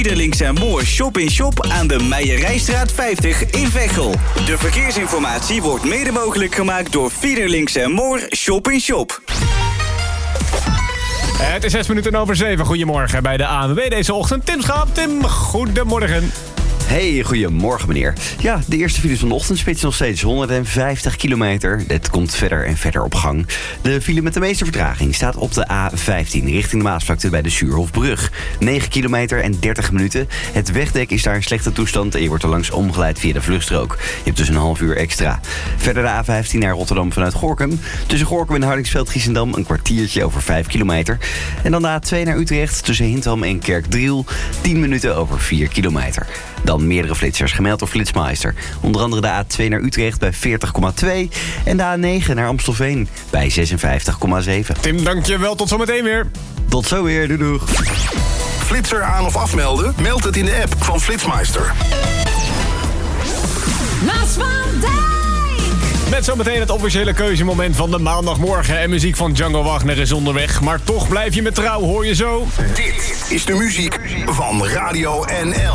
Fiederlinks en Moor Shop in Shop aan de Meijerijstraat 50 in Veghel. De verkeersinformatie wordt mede mogelijk gemaakt door Fiederlinks en Moor Shop in Shop. Het is 7:06. Goedemorgen bij de ANWB deze ochtend. Tim Schaap. Tim, goedemorgen. Hey, goedemorgen meneer. Ja, de eerste files van de ochtendspits nog steeds 150 kilometer. Het komt verder en verder op gang. De file met de meeste vertraging staat op de A15 richting de Maasvlakte bij de Suurhofbrug. 9 kilometer en 30 minuten. Het wegdek is daar in slechte toestand en je wordt er langs omgeleid via de vluchtstrook. Je hebt dus een half uur extra. Verder de A15 naar Rotterdam vanuit Gorinchem. Tussen Gorinchem en Hardingsveld-Giessendam een kwartiertje over 5 kilometer. En dan de A2 naar Utrecht tussen Hintham en Kerkdriel. 10 minuten over 4 kilometer. Dan meerdere flitsers gemeld door Flitsmeister. Onder andere de A2 naar Utrecht bij 40,2 en de A9 naar Amstelveen bij 56,7. Tim, dankjewel. Tot zometeen weer. Tot zo weer. Doei doeg. Flitser aan of afmelden? Meld het in de app van Flitsmeister. Lars van Dijk! Met zometeen het officiële keuzemoment van de maandagmorgen. En muziek van Django Wagner is onderweg. Maar toch blijf je met trouw, hoor je zo. Dit is de muziek van Radio NL.